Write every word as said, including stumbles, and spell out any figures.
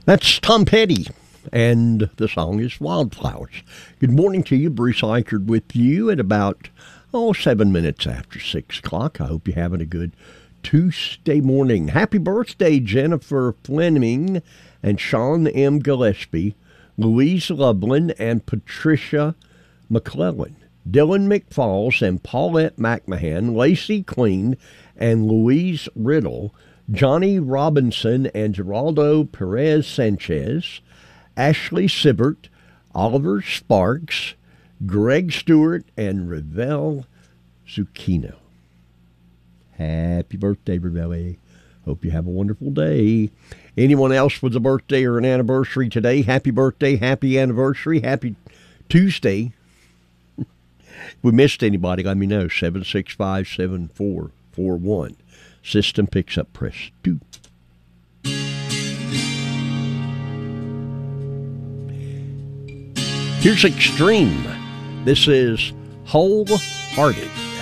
That's Tom Petty, and the song is Wildflowers. Good morning to you. Bruce Eichard with you at about, oh, seven minutes after six o'clock. I hope you're having a good Tuesday morning. Happy birthday, Jennifer Fleming and Sean M. Gillespie, Louise Lublin and Patricia McClellan, Dylan McFalls and Paulette McMahon, Lacey Queen and Louise Riddle, Johnny Robinson and Geraldo Perez Sanchez, Ashley Sibbert, Oliver Sparks, Greg Stewart, and Ravel Zucchino. Happy birthday, Ravel. Hope you have a wonderful day. Anyone else with a birthday or an anniversary today? Happy birthday, happy anniversary, happy Tuesday. If we missed anybody, let me know. seven six five, seven four four one. System picks up, press two. Here's Extreme. This is Wholehearted.